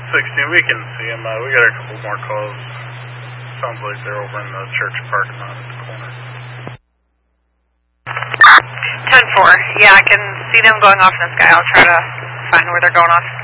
16, we can see them. We got a couple more calls. Sounds like they're over in the church parking lot at the corner. 10-4. Yeah, I can see them going off in the sky. I'll try to find where they're going off.